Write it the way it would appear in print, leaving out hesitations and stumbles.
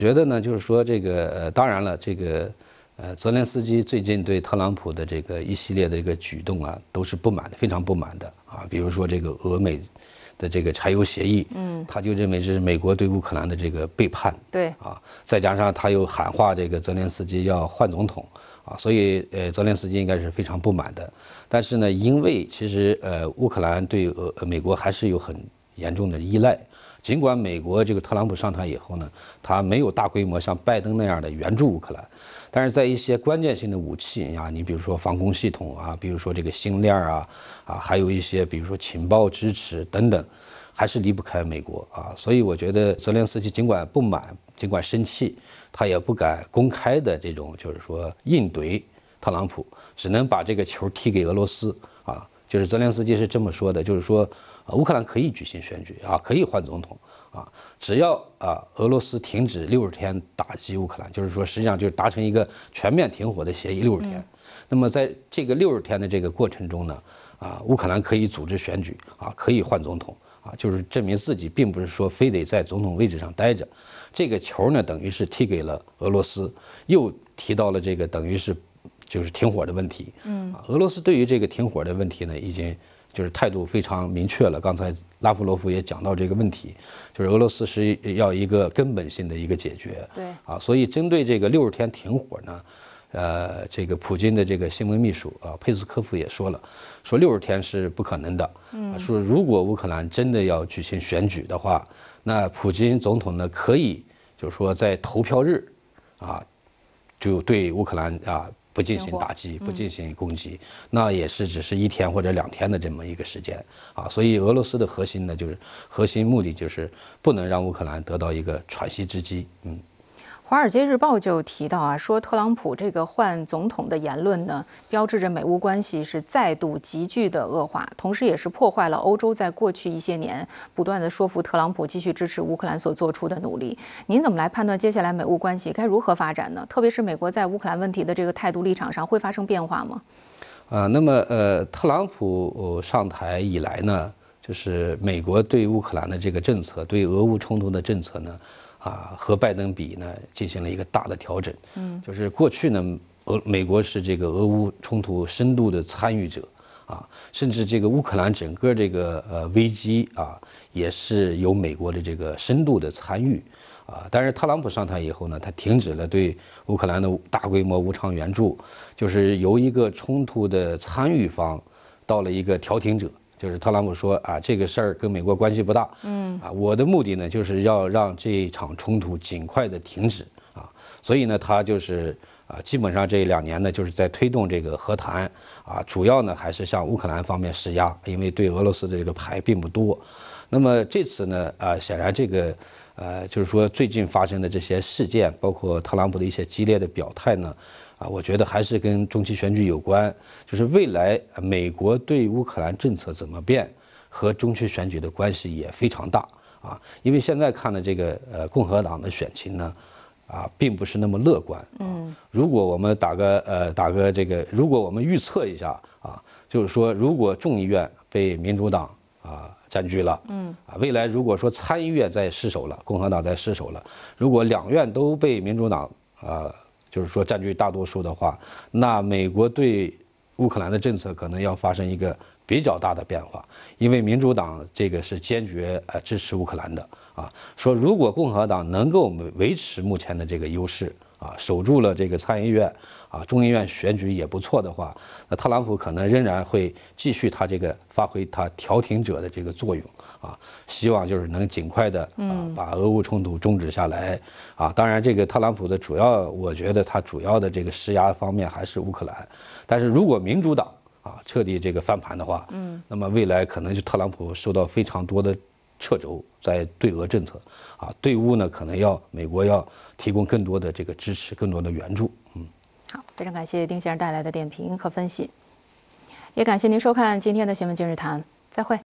觉得呢，就是说这个当然了，这个泽连斯基最近对特朗普的这个一系列的这个举动啊，都是不满的，非常不满的啊。比如说这个俄美的这个柴油协议，他就认为这是美国对乌克兰的这个背叛， 对啊，再加上他又喊话这个泽连斯基要换总统啊，所以泽连斯基应该是非常不满的。但是呢，因为其实乌克兰对美国还是有很严重的依赖。尽管美国这个特朗普上台以后呢，他没有大规模像拜登那样的援助乌克兰，但是在一些关键性的武器啊，你比如说防空系统啊，比如说这个星链啊，还有一些比如说情报支持等等，还是离不开美国啊。所以我觉得泽连斯基尽管不满，尽管生气，他也不敢公开的这种就是说应对特朗普，只能把这个球踢给俄罗斯啊。就是泽连斯基是这么说的，就是说，乌克兰可以举行选举啊，可以换总统啊，只要俄罗斯停止60天打击乌克兰，就是说实际上就是达成一个全面停火的协议60天。那么在这个60天的这个过程中呢，乌克兰可以组织选举啊，可以换总统啊，就是证明自己并不是说非得在总统位置上待着。这个球呢，等于是踢给了俄罗斯，又提到了这个等于是。就是停火的问题，俄罗斯对于这个停火的问题呢，已经就是态度非常明确了。刚才拉夫罗夫也讲到这个问题，就是俄罗斯是要一个根本性的一个解决， 对， 所以针对这个60天停火呢，这个普京的这个新闻秘书佩斯科夫也说了，说60天是不可能的，说如果乌克兰真的要举行选举的话，那普京总统呢可以就是说在投票日，就对乌克兰不进行打击，不进行攻击，那也是只是1天或者2天的这么一个时间所以俄罗斯的核心呢，就是核心目的就是不能让乌克兰得到一个喘息之机。 华尔街日报就提到说特朗普这个换总统的言论呢，标志着美乌关系是再度急剧的恶化，同时也是破坏了欧洲在过去一些年不断的说服特朗普继续支持乌克兰所做出的努力。您怎么来判断接下来美乌关系该如何发展呢？特别是美国在乌克兰问题的这个态度立场上会发生变化吗？ 那么特朗普上台以来呢，就是美国对乌克兰的这个政策，对俄乌冲突的政策呢，和拜登比呢，进行了一个大的调整。就是过去呢，美国是这个俄乌冲突深度的参与者甚至这个乌克兰整个这个危机也是有美国的这个深度的参与但是特朗普上台以后呢，他停止了对乌克兰的大规模无偿援助，就是由一个冲突的参与方到了一个调停者。就是特朗普说这个事儿跟美国关系不大，我的目的呢就是要让这场冲突尽快的停止所以呢他就是基本上这2年呢就是在推动这个和谈主要呢还是向乌克兰方面施压，因为对俄罗斯的这个牌并不多。那么这次呢显然这个就是说最近发生的这些事件，包括特朗普的一些激烈的表态呢我觉得还是跟中期选举有关，就是未来美国对乌克兰政策怎么变，和中期选举的关系也非常大因为现在看的这个共和党的选情呢并不是那么乐观如果我们打个这个，如果我们预测一下就是说如果众议院被民主党占据了未来如果说参议院再失守了，共和党再失守了，如果2院都被民主党就是说占据大多数的话，那美国对乌克兰的政策可能要发生一个比较大的变化，因为民主党这个是坚决支持乌克兰的说如果共和党能够维持目前的这个优势守住了这个参议院众议院选举也不错的话，那特朗普可能仍然会继续他这个发挥他调停者的这个作用希望就是能尽快的把俄乌冲突终止下来当然这个特朗普的我觉得他主要的这个施压方面还是乌克兰，但是如果民主党彻底这个翻盘的话那么未来可能就特朗普受到非常多的掣肘在对俄政策对乌呢可能美国要提供更多的这个支持，更多的援助好，非常感谢丁先生带来的点评和分析，也感谢您收看今天的新闻今日谈，再会。